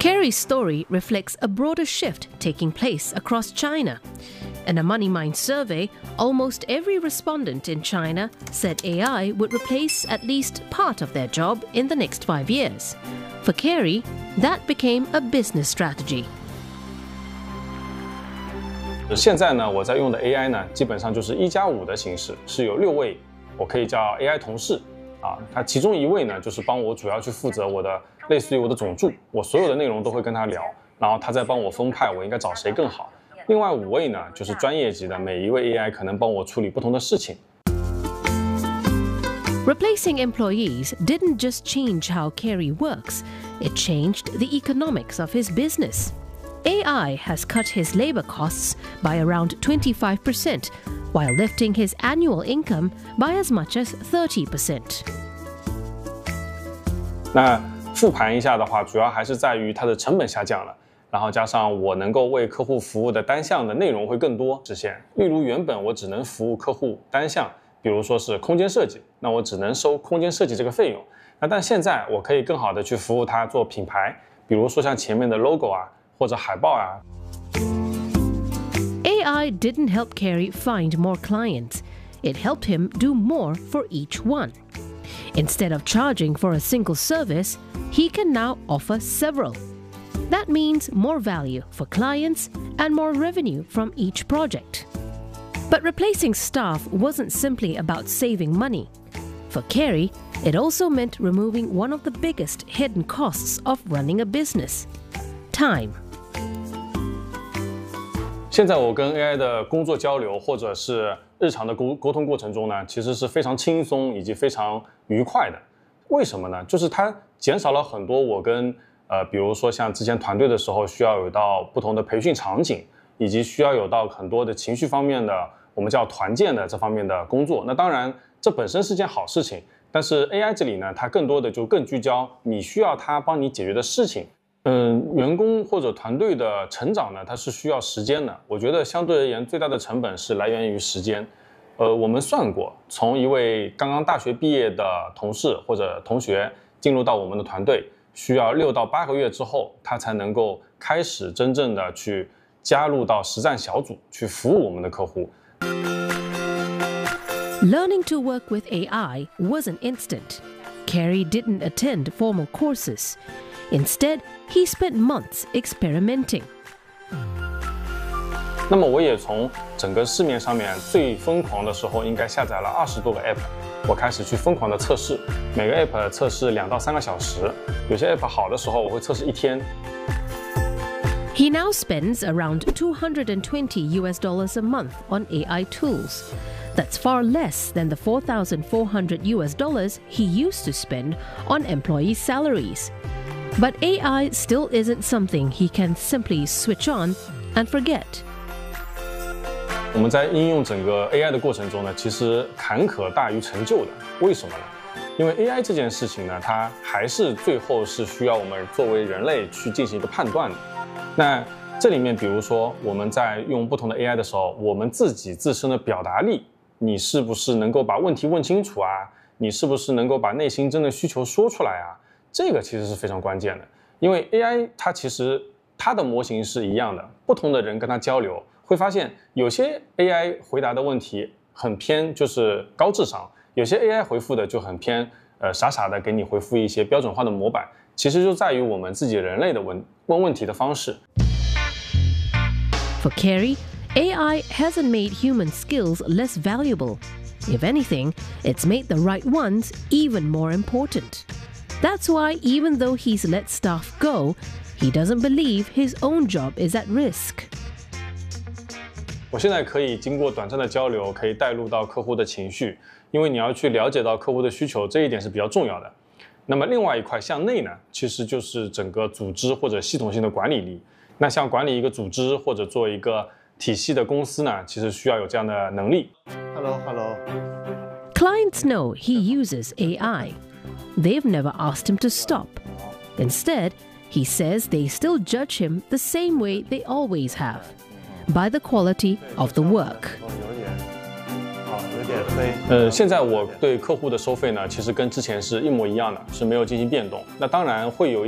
Carey's story reflects a broader shift taking place across China. In a MoneyMind survey, almost every respondent in China said AI would replace at least part of their job in the next 5 years. For Carey, that became a business strategy. 现在呢，我在用的 AI 呢，基本上就是1+5的形式，是有6位，我可以叫 AI 同事啊。他其中1位呢，就是帮我主要去负责我的，类似于我的总助，我所有的内容都会跟他聊，然后他再帮我分派我应该找谁更好。另外5位呢，就是专业级的，每一位 AI 可能帮我处理不同的事情。 Replacing employees didn't just change how Carey works, it changed the economics of his business. AI has cut his labor costs by around 25%, while lifting his annual income by as much as 30%. 那复盘一下的话，主要还是在于它的成本下降了，然后加上我能够为客户服务的单项的内容会更多实现。例如原本我只能服务客户单项，比如说是空间设计，那我只能收空间设计这个费用。但现在我可以更好的去服务他做品牌，比如说像前面的 logo 啊，或者海报啊。 AI didn't help Carey find more clients. It helped him do more for each one. Instead of charging for a single service, he can now offer several. That means more value for clients and more revenue from each project. But replacing staff wasn't simply about saving money. For Carey, it also meant removing one of the biggest hidden costs of running a business: time. 现在我跟 AI 的工作交流，或者是日常的沟通过程中呢，其实是非常轻松以及非常愉快的。为什么呢？就是它减少了很多我跟比如说像之前团队的时候需要有到不同的培训场景，以及需要有到很多的情绪方面的，我们叫团建的这方面的工作。那当然这本身是件好事情，但是 AI 这里呢，它更多的就更聚焦你需要它帮你解决的事情。员工或者团队的成长呢，它是需要时间的。我觉得相对而言，最大的成本是来源于时间。我们算过，从一位刚刚大学毕业的同事或者同学进入到我们的团队，需要6到8个月之后，他才能够开始真正的去加入到实战小组，去服务我们的客户。 Learning to work with AI wasn't instant. Carey didn't attend formal courses. Instead, he spent months experimenting. 那么我也从整个市面上面最疯狂的时候，应该下载了20多个 app， 我开始去疯狂的测试，每个 app 测试2到3个小时，有些 app 好的时候我会测试1天。 He now spends around $220 a month on AI tools. That's far less than the $4,400 he used to spend on employee salaries. But AI still isn't something he can simply switch on and forget. 我们在应用整个 AI 的过程中呢，其实坎坷大于成就的。为什么呢？因为 AI 这件事情呢，它还是最后是需要我们作为人类去进行一个判断的。那这里面，比如说我们在用不同的 AI 的时候，我们自己自身的表达力，你是不是能够把问题问清楚啊？你是不是能够把内心真的需求说出来啊？这个其实是非常关键的，因为 AI 它其实它的模型是一样的，不同的人跟它交流，会发现有些 AI 回答的问题很偏就是高智商，有些 AI 回复的就很偏傻傻的给你回复一些标准化的模板，其实就在于我们自己人类的问问题的方式。 For Carey, AI hasn't made human skills less valuable. If anything, it's made the right ones even more important. That's why even though he's let staff go, he doesn't believe his own job is at risk. 我现在可以经过短暂的交流，可以带入到客户的情绪，因为你要去了解到客户的需求，这一点是比较重要的。那么另外一块向内呢，其实就是整个组织或者系统性的管理力。那像管理一个组织或者做一个体系的公司呢，其实需要有这样的能力。 Hello. Clients know he uses AI. They've never asked him to stop. Instead, he says they still judge him the same way they always have, by the quality of the work. 有点黑。 现在我对客户的收费呢，其实跟之前是一模一样的，是没有进行变动。那当然会有